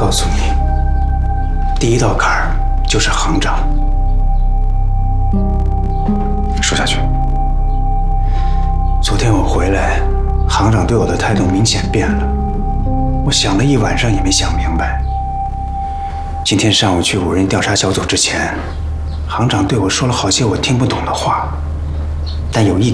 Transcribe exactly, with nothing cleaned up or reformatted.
告诉你，第一道坎儿就是行长。说下去。昨天我回来，行长对我的态度明显变了，我想了一晚上也没想明白。今天上午去五人调查小组之前，行长对我说了好些我听不懂的话，但有一